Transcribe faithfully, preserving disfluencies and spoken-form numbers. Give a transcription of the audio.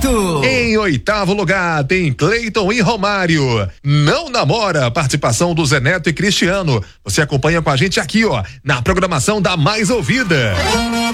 oito. Em oitavo lugar tem Cleiton e Romário. Não namora, participação do Zé Neto e Cristiano. Você acompanha com a gente aqui, ó, na programação da Mais Ouvida.